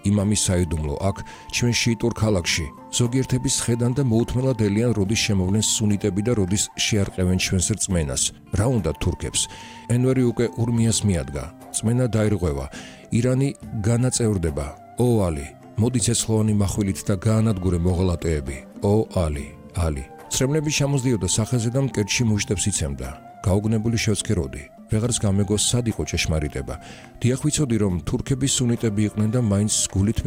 იმამის საიდუმლო აქ ჩვენ შიიტურ ქალაქში ზოგიერთების ხედან და მოუთმელად ელიან როდის შემოვლენ სუნიტები და როდის შეარყევენ ჩვენს რწმენას რა უნდა თურქებს ენვერი უკვე ურმიას მიადგა რწმენა დაირღვევა ირანი განაწევრდება ო ალი მოდი ცეცხლოვანი מחვილით და გაანადგურე მოღალატეები ო ალი ცრემლები ჩამოსდიოდა სახეზე და მკერდში მუშტებს იცემდა გაუგნებული შევცქეროდი ვეღარს გამეგო სად იყო ჭეშმარიტება დიახ ვიცოდი რომ თურქები სუნიტები იყვნენ და მაინც გულით